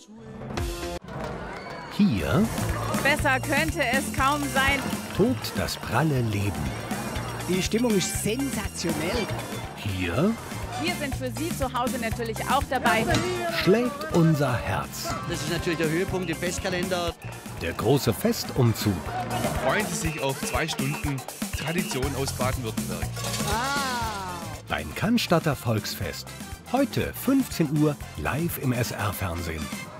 Hier Besser könnte es kaum sein. tobt das pralle Leben. Die Stimmung ist sensationell. Hier Wir sind für Sie zu Hause natürlich auch dabei. schlägt unser Herz. Das ist natürlich der Höhepunkt im Festkalender. Der große Festumzug. Freuen Sie sich auf 2 Stunden Tradition aus Baden-Württemberg. Beim Cannstatter Volksfest. Heute 15 Uhr live im SR-Fernsehen.